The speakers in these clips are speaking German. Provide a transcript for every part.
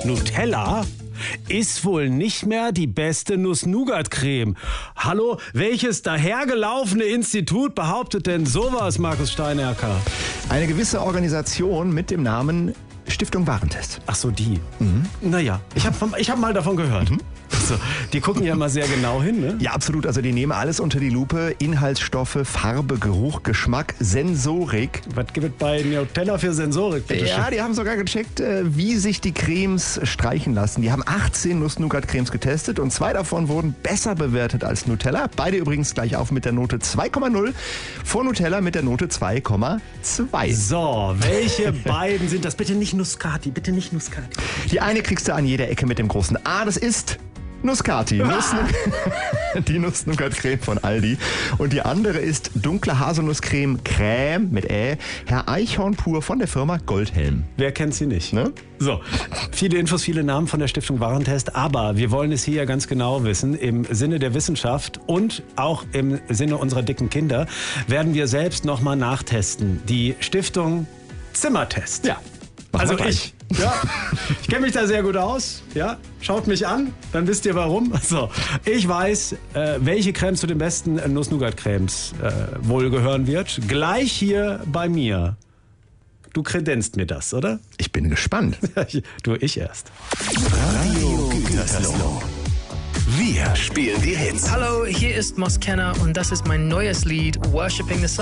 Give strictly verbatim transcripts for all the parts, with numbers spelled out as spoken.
Nutella ist wohl nicht mehr die beste Nuss-Nougat-Creme. Hallo, welches dahergelaufene Institut behauptet denn sowas, Markus Steinerker? Eine gewisse Organisation mit dem Namen Stiftung Warentest. Ach so, die. Mhm. Naja, ich habe ich hab mal davon gehört. Mhm. So, die gucken ja immer sehr genau hin, ne? Ja, absolut. Also die nehmen alles unter die Lupe. Inhaltsstoffe, Farbe, Geruch, Geschmack, Sensorik. Was gibt es bei Nutella für Sensorik? Bitte ja, schön. Die haben sogar gecheckt, wie sich die Cremes streichen lassen. Die haben achtzehn Nuss-Nougat-Cremes getestet und zwei davon wurden besser bewertet als Nutella. Beide übrigens gleich auf mit der Note zwei Komma null. Vor Nutella mit der Note zwei Komma zwei. So, welche beiden sind das? Bitte nicht Nuscati, bitte nicht Nuscati. Die eine kriegst du an jeder Ecke mit dem großen A. Das ist Nuscati, Nuss, die Nuss-Nougat-Creme von Aldi. Und die andere ist dunkle Haselnusscreme Crème mit Ä, Herr Eichhorn pur von der Firma Goldhelm. Wer kennt sie nicht? Ne? So, viele Infos, viele Namen von der Stiftung Warentest, aber wir wollen es hier ja ganz genau wissen. Im Sinne der Wissenschaft und auch im Sinne unserer dicken Kinder werden wir selbst nochmal nachtesten. Die Stiftung Zimmertest. Ja. Also ich, ja, ich kenne mich da sehr gut aus. Ja, schaut mich an, dann wisst ihr warum. So, ich weiß, äh, welche Creme zu den besten äh, Nuss-Nougat-Cremes äh, wohl gehören wird. Gleich hier bei mir. Du kredenzt mir das, oder? Ich bin gespannt. Du, ich erst. Radio Gütersloh. Wir spielen die Hits. Hallo, hier ist Moskenna und das ist mein neues Lied Worshipping the Sun.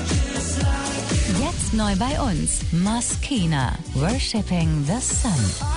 Neu bei uns, Moskenna, Worshipping the Sun.